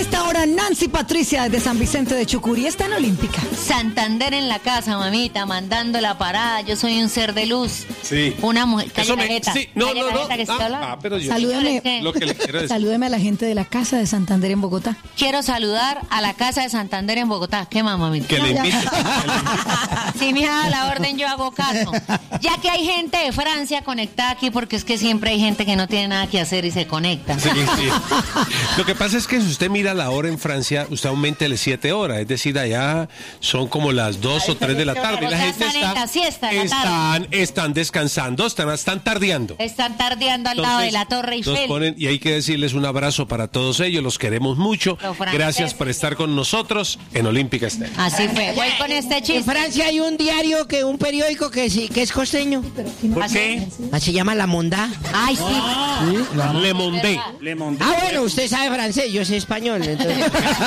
esta hora, Nancy Patricia de San Vicente de Chucurí está en Olímpica. Santander en la casa, mamita, mandando la parada. Yo soy un ser de luz. Sí. Una mujer. Eso sí, no. Pero yo lo que le quiero decir. Salúdeme a la gente de la Casa de Santander en Bogotá. Quiero saludar a la Casa de Santander en Bogotá. ¿Qué más, mamita? Que le invite. Si me da la orden, yo hago caso. Ya que hay gente de Francia conectada aquí, porque es que siempre hay gente que no tiene nada que hacer y se conecta. Sí. Lo que pasa es que si usted mira la hora en Francia, usted aumentele 7 horas, es decir, allá son como las 2 o 3 de la tarde. La gente están en la siesta de la tarde. Están descansando, están tardeando. Están tardeando al lado de la Torre Eiffel. Y hay que decirles un abrazo para todos ellos, los queremos mucho. Gracias por estar con nosotros en Olímpica Estéreo. Así fue. Voy con este chiste. En Francia hay un diario, un periódico que es costeño. ¿Por qué? Se llama La Mondá. Ay, sí. Le Mondé. Ah, bueno, usted sabe francés, yo sé español. Entonces...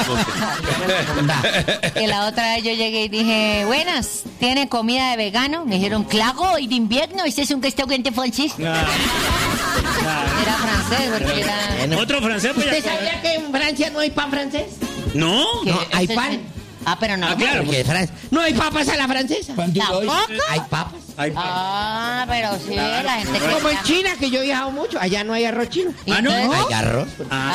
Y la otra vez yo llegué y dije, buenas, ¿tiene comida de vegano? Me dijeron, claro, y de invierno, ¿este es un restaurante francés? Era francés, porque era... Otro francés, pues. ¿Usted sabía que en Francia no hay pan francés? No, hay pan. Pero no. Claro. Porque no hay papas a la francesa. ¿Tampoco? Hay papas. Pero sí, la gente... Como en China, que yo he viajado mucho, allá no hay arroz chino. ¿No? Hay arroz.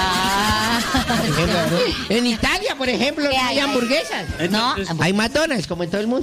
En Italia, por ejemplo, no hay hamburguesas. No. Hay McDonald's, como en todo el mundo.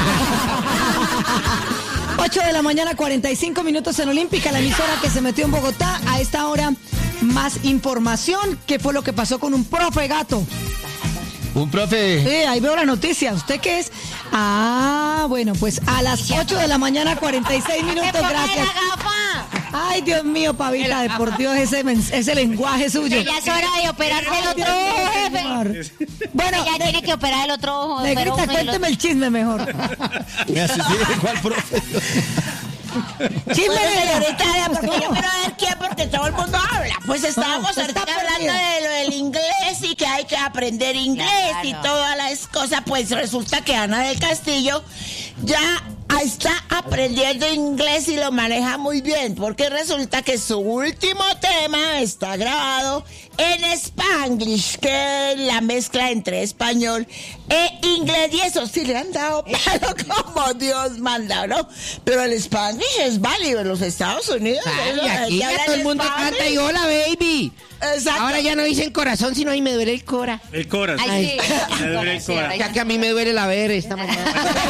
8 de la mañana, 45 minutos en Olímpica, la emisora que se metió en Bogotá. A esta hora, más información. ¿Qué fue lo que pasó con un profe gato? Un profe. Sí, ahí veo la noticia. ¿Usted qué es? Bueno, pues a las 8 de la mañana, 46 minutos, gracias. Ay, Dios mío, Pavita, por Dios, ese lenguaje suyo. Ya es hora de operarse el otro ojo, jefe. Bueno, ya tiene que operar el otro ojo. Negrita, cuénteme el chisme mejor. ¿Cuál profe? Chisme, señorita, porque yo quiero ver quién, porque todo el mundo habla. Pues estábamos ahorita hablando de lo del inglés y que hay que aprender inglés y todas las cosas. Pues resulta que Ana del Castillo ya está aprendiendo inglés y lo maneja muy bien, porque resulta que su último tema está grabado en Spanglish, que es la mezcla entre español e inglés, y eso sí le han dado palo como Dios manda, ¿no? Pero el Spanglish es válido en los Estados Unidos. Y aquí ya todo el mundo canta y hola, baby. Exacto. Ahora ya no dicen corazón, sino ahí me duele el cora. El cora. Ay, sí. Me duele el cora. Ya que a mí me duele la ver esta mañana.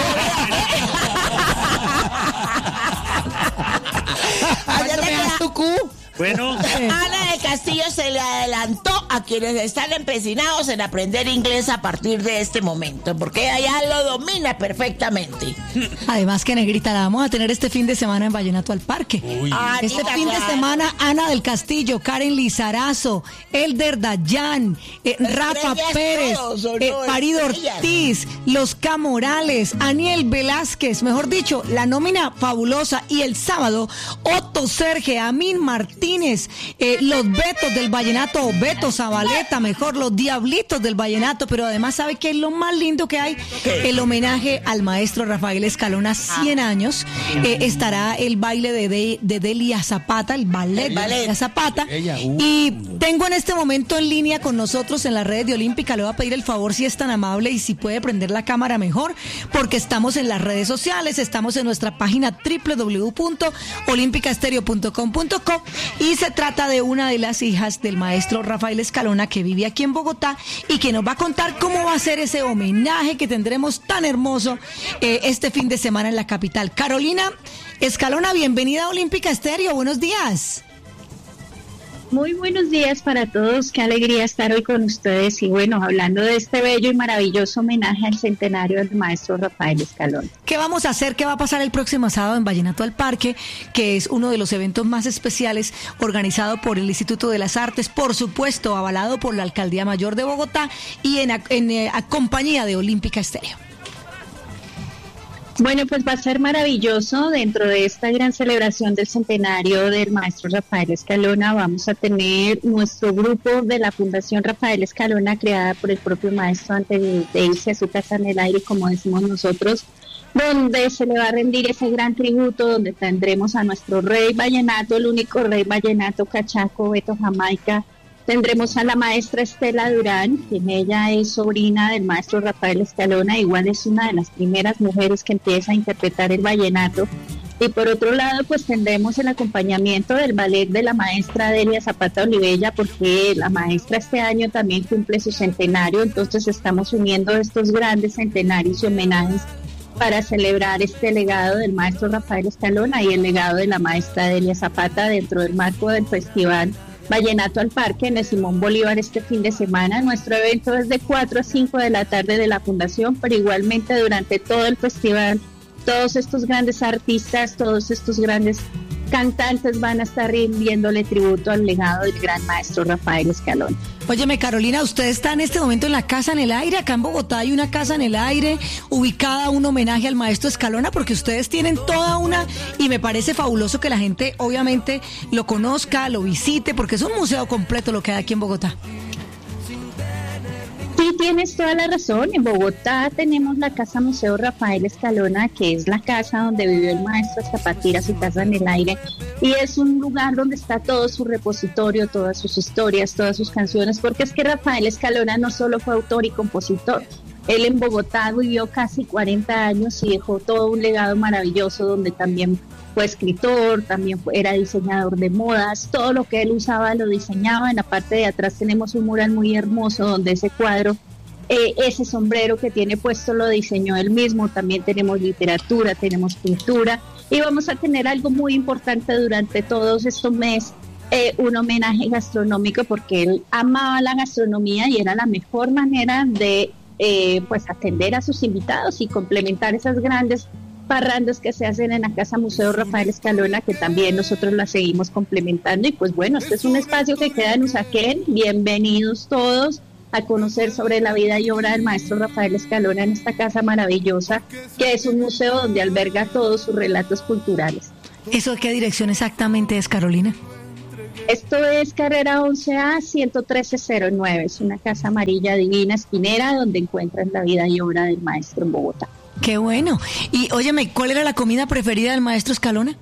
¿Cuándo me das tu cu? Bueno. Ana del Castillo se le adelantó a quienes están empecinados en aprender inglés a partir de este momento, porque ella ya lo domina perfectamente. Además que, Negrita, la vamos a tener este fin de semana en Vallenato al Parque. Este fin de semana, Ana del Castillo, Karen Lizarazo, Elder Dayan, Rafa Pérez, Farid Ortiz, Los Camorales, Aniel Velázquez, mejor dicho, la nómina fabulosa. Y el sábado, Otto Serge, Amin Martínez, los Betos del Vallenato, Beto Zabaleta, mejor, los Diablitos del Vallenato. Pero además, ¿sabe qué es lo más lindo que hay? El homenaje al maestro Rafael Escalona, 100 años. Estará el baile de Delia Zapata, el ballet de Delia Zapata. Y tengo en este momento en línea con nosotros en las redes de Olímpica. Le voy a pedir el favor, si es tan amable, y si puede prender la cámara mejor, porque estamos en las redes sociales, estamos en nuestra página www.olimpicastereo.com.co, y se trata de una de las hijas del maestro Rafael Escalona, que vive aquí en Bogotá y que nos va a contar cómo va a ser ese homenaje que tendremos tan hermoso este fin de semana en la capital. Carolina Escalona, bienvenida a Olímpica Estéreo, buenos días. Muy buenos días para todos, qué alegría estar hoy con ustedes y bueno, hablando de este bello y maravilloso homenaje al centenario del maestro Rafael Escalona. ¿Qué vamos a hacer? ¿Qué va a pasar el próximo sábado en Vallenato al Parque? Que es uno de los eventos más especiales organizado por el Instituto de las Artes, por supuesto, avalado por la Alcaldía Mayor de Bogotá y en compañía de Olímpica Estéreo. Bueno, pues va a ser maravilloso. Dentro de esta gran celebración del centenario del maestro Rafael Escalona vamos a tener nuestro grupo de la Fundación Rafael Escalona, creada por el propio maestro antes de irse a su casa en el aire, como decimos nosotros, donde se le va a rendir ese gran tributo, donde tendremos a nuestro rey vallenato, el único rey vallenato cachaco, Beto Jamaica, Tendremos a la maestra Estela Durán, quien ella es sobrina del maestro Rafael Escalona, igual es una de las primeras mujeres que empieza a interpretar el vallenato. Y por otro lado, pues tendremos el acompañamiento del ballet de la maestra Delia Zapata Olivella, porque la maestra este año también cumple su centenario, entonces estamos uniendo estos grandes centenarios y homenajes para celebrar este legado del maestro Rafael Escalona y el legado de la maestra Delia Zapata dentro del marco del festival Vallenato al Parque en el Simón Bolívar este fin de semana. Nuestro evento es de 4 a 5 de la tarde de la Fundación, pero igualmente durante todo el festival, todos estos grandes artistas, todos estos grandes cantantes van a estar rindiéndole tributo al legado del gran maestro Rafael Escalona. Óyeme, Carolina, usted está en este momento en la Casa en el Aire. Acá en Bogotá hay una Casa en el Aire ubicada, un homenaje al maestro Escalona, porque ustedes tienen toda una, y me parece fabuloso que la gente obviamente lo conozca, lo visite, porque es un museo completo lo que hay aquí en Bogotá. Sí, tienes toda la razón. En Bogotá tenemos la Casa Museo Rafael Escalona, que es la casa donde vivió el maestro hasta partir a su casa en el aire, y es un lugar donde está todo su repositorio, todas sus historias, todas sus canciones, porque es que Rafael Escalona no solo fue autor y compositor, él en Bogotá vivió casi 40 años y dejó todo un legado maravilloso donde también fue escritor, también era diseñador de modas, todo lo que él usaba lo diseñaba. En la parte de atrás tenemos un mural muy hermoso donde ese cuadro, ese sombrero que tiene puesto lo diseñó él mismo. También tenemos literatura, tenemos pintura y vamos a tener algo muy importante durante todos estos meses, un homenaje gastronómico, porque él amaba la gastronomía y era la mejor manera de pues atender a sus invitados y complementar esas grandes parrandas que se hacen en la Casa Museo Rafael Escalona, que también nosotros la seguimos complementando. Y pues bueno, este es un espacio que queda en Usaquén. Bienvenidos todos a conocer sobre la vida y obra del maestro Rafael Escalona en esta casa maravillosa, que es un museo donde alberga todos sus relatos culturales. ¿Eso de qué dirección exactamente es, Carolina? Esto es carrera 11A 11309, es una casa amarilla divina esquinera donde encuentran la vida y obra del maestro en Bogotá. Qué bueno. Y óyeme, ¿cuál era la comida preferida del maestro Escalona?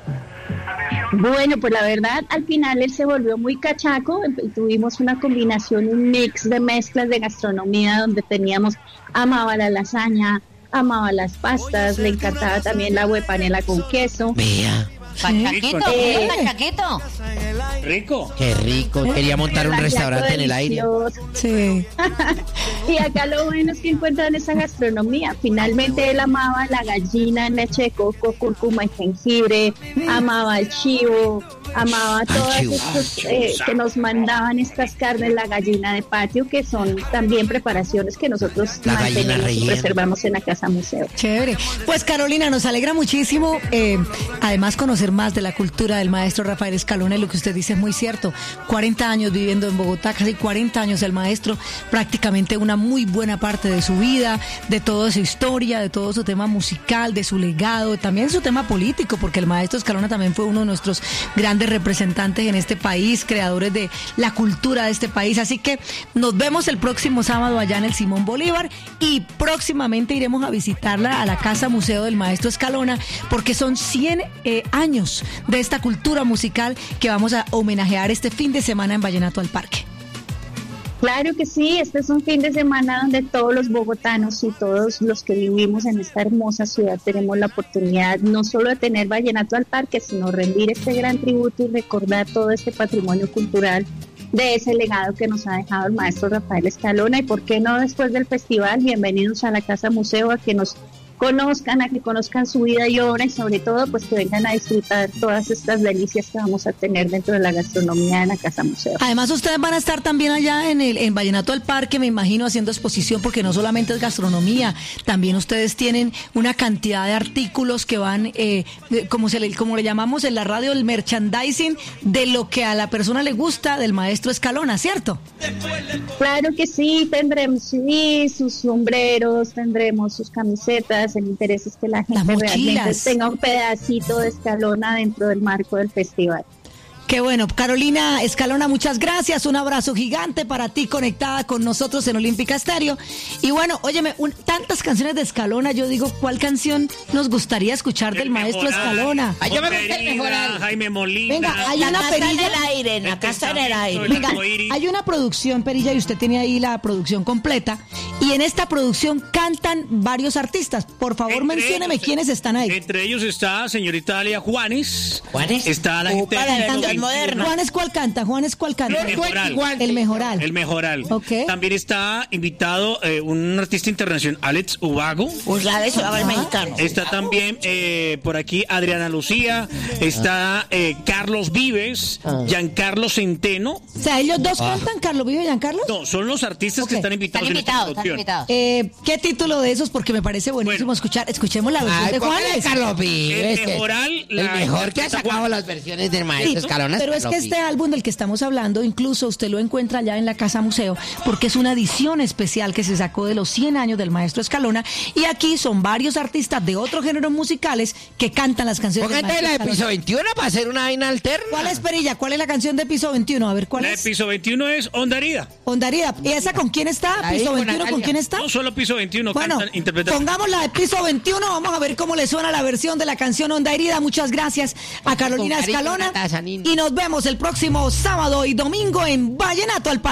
Bueno, pues la verdad, al final él se volvió muy cachaco y tuvimos una combinación, un mix de mezclas de gastronomía donde teníamos, amaba la lasaña, amaba las pastas, le encantaba también la huepanela con queso. Vea. Pachaquito, pachaquito. Rico. Qué rico. Quería montar un restaurante en el aire. Sí. Y acá lo bueno es que encuentran esa gastronomía. Finalmente él amaba la gallina en leche de coco, cúrcuma y jengibre, amaba el chivo, amaba todas estos que nos mandaban estas carnes, la gallina de patio, que son también preparaciones que nosotros mantenemos y preservamos en la Casa Museo. Chévere. Pues Carolina, nos alegra muchísimo además conocer más de la cultura del maestro Rafael Escalona, y lo que usted dice es muy cierto. 40 años viviendo en Bogotá, casi 40 años el maestro, prácticamente una muy buena parte de su vida, de toda su historia, de todo su tema musical, de su legado, también su tema político, porque el maestro Escalona también fue uno de nuestros grandes representantes en este país, creadores de la cultura de este país. Así que nos vemos el próximo sábado allá en el Simón Bolívar, y próximamente iremos a visitarla a la Casa Museo del Maestro Escalona, porque son 100 años de esta cultura musical que vamos a homenajear este fin de semana en Vallenato al Parque. Claro que sí, este es un fin de semana donde todos los bogotanos y todos los que vivimos en esta hermosa ciudad tenemos la oportunidad no solo de tener Vallenato al Parque, sino rendir este gran tributo y recordar todo este patrimonio cultural de ese legado que nos ha dejado el maestro Rafael Escalona. Y por qué no, después del festival, bienvenidos a la Casa Museo, a que nos conozcan, a que conozcan su vida y obra, y sobre todo pues que vengan a disfrutar todas estas delicias que vamos a tener dentro de la gastronomía de la Casa Museo. Además ustedes van a estar también allá en Vallenato al Parque, me imagino, haciendo exposición, porque no solamente es gastronomía, también ustedes tienen una cantidad de artículos que van, como le llamamos en la radio, el merchandising de lo que a la persona le gusta del maestro Escalona, ¿cierto? Claro que sí, tendremos CDs, sus sombreros, tendremos sus camisetas. El interés es que la gente realmente tenga un pedacito de Escalona dentro del marco del festival. Qué bueno. Carolina Escalona, muchas gracias. Un abrazo gigante para ti conectada con nosotros en Olímpica Estéreo. Y bueno, óyeme, tantas canciones de Escalona, yo digo, ¿cuál canción nos gustaría escuchar del maestro Escalona? Yo me gusta el Mejoral. Jaime Molina. Venga, hay una perilla. La casa en el aire. Venga, hay una producción, Perilla, y usted tiene ahí la producción completa. Y en esta producción cantan varios artistas. Por favor, mencióneme quiénes están ahí. Entre ellos está señorita Alia Juanes. ¿Juanes? Está la gente Para la canción moderna. ¿Juanes cuál canta? ¿Juanes cuál canta? El Mejoral. El Mejoral. El Mejoral. Ok. También está invitado un artista internacional, Alex Ubago. Alex Ubago, el mexicano. Está también por aquí Adriana Lucía. Está Carlos Vives, Giancarlo Centeno. O sea, ellos dos cantan, Carlos Vive y Giancarlo. No, son los artistas que están invitados en esta producción. ¿Qué título de esos? Porque me parece buenísimo escuchar. Escuchemos la versión de Juanes. Carlos Vives. El Mejoral. El mejor que ha sacado las versiones del maestro Escalona. Pero es que este álbum del que estamos hablando, incluso usted lo encuentra allá en la Casa Museo, porque es una edición especial que se sacó de los 100 años del maestro Escalona. Y aquí son varios artistas de otros géneros musicales que cantan las canciones del Póngate maestro la de Piso 21 para hacer una vaina alterna. ¿Cuál es, Perilla? ¿Cuál es la canción de Piso 21? A ver, ¿cuál La de es? Piso 21 es Onda Herida. Onda Herida. ¿Y esa con quién está? Ahí, ¿Piso con 21 con Natalia. quién está? No solo Piso 21 Bueno, cantan, interpretan. pongamos la de Piso 21, vamos a ver cómo le suena la versión de la canción Onda Herida. Muchas gracias a Carolina Con cariño, Escalona una taza, Nina. y nos vemos el próximo sábado y domingo en Vallenato al Parque.